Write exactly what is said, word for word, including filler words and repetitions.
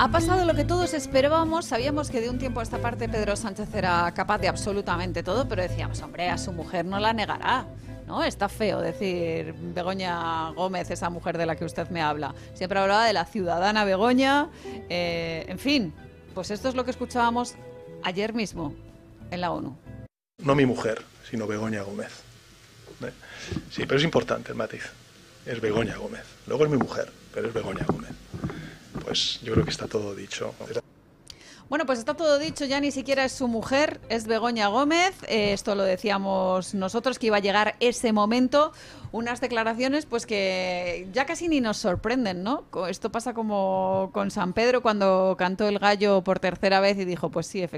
Ha pasado lo que todos esperábamos. Sabíamos que de un tiempo a esta parte Pedro Sánchez era capaz de absolutamente todo, pero decíamos, hombre, a su mujer no la negará, ¿no? Está feo decir Begoña Gómez, esa mujer de la que usted me habla. Siempre hablaba de la ciudadana Begoña. Eh, en fin, pues esto es lo que escuchábamos ayer mismo en la ONU. No mi mujer, sino Begoña Gómez. ¿Eh? Sí, pero es importante el matiz. Es Begoña Gómez. Luego es mi mujer, pero es Begoña Gómez. Pues yo creo que está todo dicho. Bueno, pues está todo dicho, ya ni siquiera es su mujer, es Begoña Gómez. Eh, esto lo decíamos nosotros, que iba a llegar ese momento. Unas declaraciones pues que ya casi ni nos sorprenden, ¿no? Esto pasa como con San Pedro cuando cantó el gallo por tercera vez y dijo, pues sí, efectivamente.